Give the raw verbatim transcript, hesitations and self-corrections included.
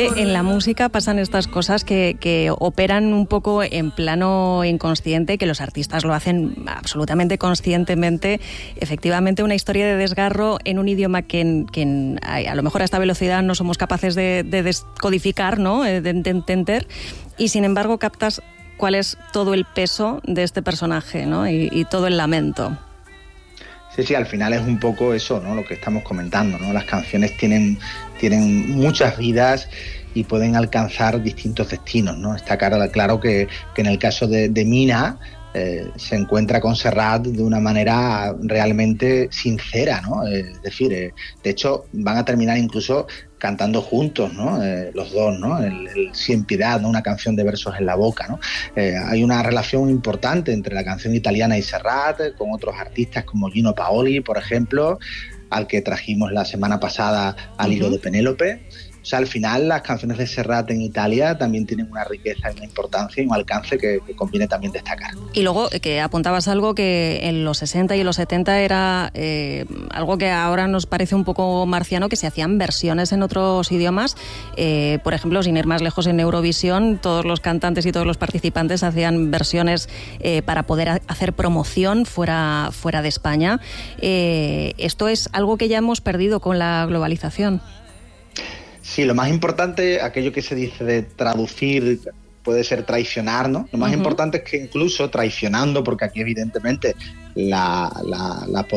que en la música pasan estas cosas que, que operan un poco en plano inconsciente, que los artistas lo hacen absolutamente conscientemente. Efectivamente, una historia de desgarro en un idioma que, que a lo mejor a esta velocidad no somos capaces de, de descodificar, ¿no? de, de entender, y sin embargo captas cuál es todo el peso de este personaje, ¿no? y, y todo el lamento. Sí, sí, al final es un poco eso, ¿no? Lo que estamos comentando, ¿no? Las canciones tienen, tienen muchas vidas y pueden alcanzar distintos destinos, ¿no? Está claro, claro que, que en el caso de, de Mina eh, se encuentra con Serrat de una manera realmente sincera, ¿no? Es decir, eh, de hecho van a terminar incluso cantando juntos, ¿no? Eh, los dos, ¿no? El, el Sin Piedad, ¿no? Una canción de versos en la boca, ¿no? Eh, hay una relación importante entre la canción italiana y Serrat, eh, con otros artistas como Gino Paoli, por ejemplo, al que trajimos la semana pasada al uh-huh. hilo de Penélope. O sea, al final las canciones de Serrat en Italia también tienen una riqueza y una importancia y un alcance que, que conviene también destacar. Y luego que apuntabas algo que en los sesenta y en los setenta era eh, algo que ahora nos parece un poco marciano, que se hacían versiones en otros idiomas. Eh, por ejemplo, sin ir más lejos, en Eurovisión todos los cantantes y todos los participantes hacían versiones eh, para poder hacer promoción fuera, fuera de España. Eh, esto es algo que ya hemos perdido con la globalización. Sí, lo más importante, aquello que se dice de traducir, puede ser traicionar, ¿no? Lo más uh-huh. importante es que incluso traicionando, porque aquí evidentemente la, la, la